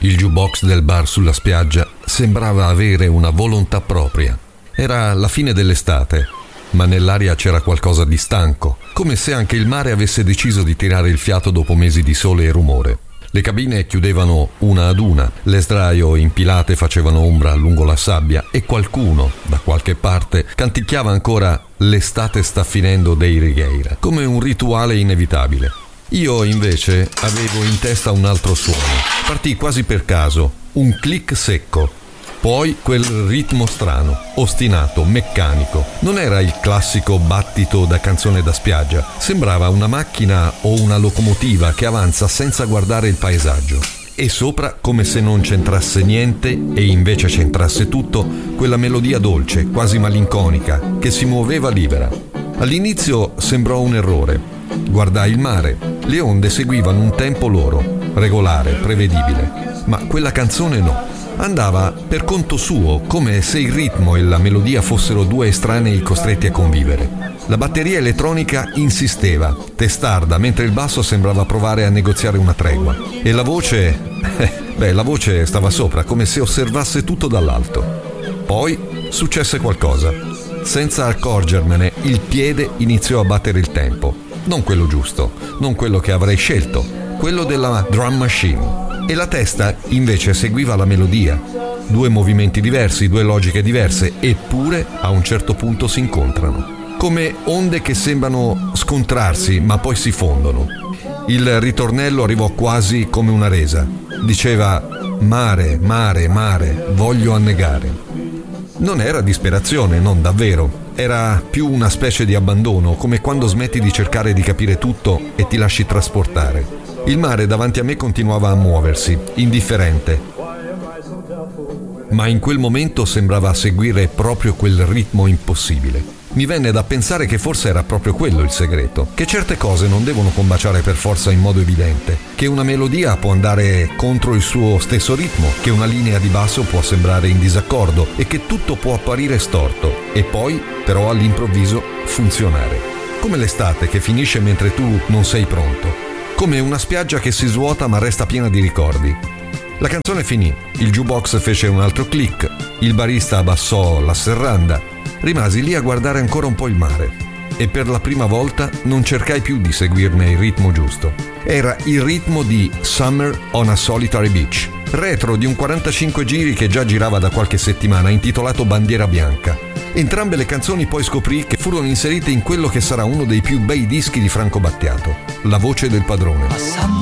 Il jukebox del bar sulla spiaggia sembrava avere una volontà propria. Era la fine dell'estate, ma nell'aria c'era qualcosa di stanco, come se anche il mare avesse deciso di tirare il fiato dopo mesi di sole e rumore. Le cabine chiudevano una ad una, le sdraio impilate facevano ombra lungo la sabbia e qualcuno, da qualche parte, canticchiava ancora "L'estate sta finendo" dei Righeira, come un rituale inevitabile. Io invece avevo in testa un altro suono. Partì quasi per caso, un click secco. Poi quel ritmo strano, ostinato, meccanico. Non era il classico battito da canzone da spiaggia. Sembrava una macchina o una locomotiva che avanza senza guardare il paesaggio. E sopra, come se non c'entrasse niente e invece c'entrasse tutto, quella melodia dolce, quasi malinconica, che si muoveva libera. All'inizio sembrò un errore. Guardai il mare. Le onde seguivano un tempo loro, regolare, prevedibile. Ma quella canzone no. Andava per conto suo, come se il ritmo e la melodia fossero due estranei costretti a convivere. La batteria elettronica insisteva, testarda, mentre il basso sembrava provare a negoziare una tregua. E la voce... la voce stava sopra, come se osservasse tutto dall'alto. Poi successe qualcosa. Senza accorgermene, il piede iniziò a battere il tempo. Non quello giusto, non quello che avrei scelto, quello della drum machine. E la testa invece seguiva la melodia. Due movimenti diversi, due logiche diverse, eppure a un certo punto si incontrano. Come onde che sembrano scontrarsi, ma poi si fondono. Il ritornello arrivò quasi come una resa. Diceva: mare, mare, mare, voglio annegare. Non era disperazione, non davvero. Era più una specie di abbandono, come quando smetti di cercare di capire tutto e ti lasci trasportare. Il mare davanti a me continuava a muoversi, indifferente. Ma in quel momento sembrava seguire proprio quel ritmo impossibile. Mi venne da pensare che forse era proprio quello il segreto, che certe cose non devono combaciare per forza in modo evidente, che una melodia può andare contro il suo stesso ritmo, che una linea di basso può sembrare in disaccordo e che tutto può apparire storto e poi, però, all'improvviso funzionare. Come l'estate che finisce mentre tu non sei pronto. Come una spiaggia che si svuota ma resta piena di ricordi. La canzone finì, il jukebox fece un altro click, il barista abbassò la serranda, rimasi lì a guardare ancora un po' il mare e per la prima volta non cercai più di seguirne il ritmo giusto. Era il ritmo di Summer on a Solitary Beach, retro di un 45 giri che già girava da qualche settimana, intitolato Bandiera Bianca. Entrambe le canzoni poi scoprì che furono inserite in quello che sarà uno dei più bei dischi di Franco Battiato, La voce del padrone.